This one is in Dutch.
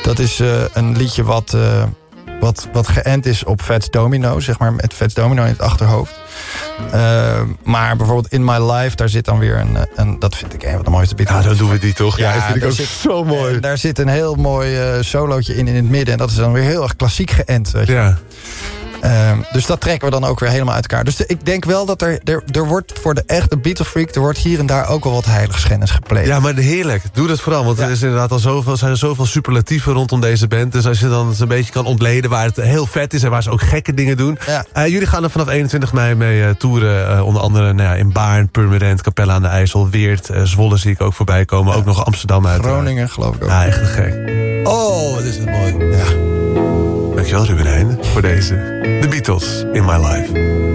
Dat is een liedje wat geënt is op Fats Domino, zeg maar, met Fats Domino in het achterhoofd. Maar bijvoorbeeld In My Life, daar zit dan weer een dat vind ik een van de mooiste Beatles. Ja, dan doen we die toch? Ja, dat vind ik ook zo mooi. Daar zit een heel mooi solootje in het midden. En dat is dan weer heel erg klassiek geënt. Weet je. Ja. Dus dat trekken we dan ook weer helemaal uit elkaar. Dus ik denk wel dat er wordt voor de echte Beatle-freak... er wordt hier en daar ook wel wat heiligschennis gepleegd. Ja, maar heerlijk. Doe dat vooral. Want er is inderdaad al zijn er zoveel superlatieven rondom deze band. Dus als je dan een beetje kan ontleden waar het heel vet is... en waar ze ook gekke dingen doen. Ja. Jullie gaan er vanaf 21 mei mee toeren. Onder andere in Baarn, Purmerend, Capelle aan de IJssel... Weert, Zwolle zie ik ook voorbij komen. Ja. Ook nog Amsterdam uit. Groningen geloof ik ook. Ja, echt gek. Oh, wat is het mooi. Ja. Dankjewel Ruben Heijn voor deze. The Beatles, In My Life.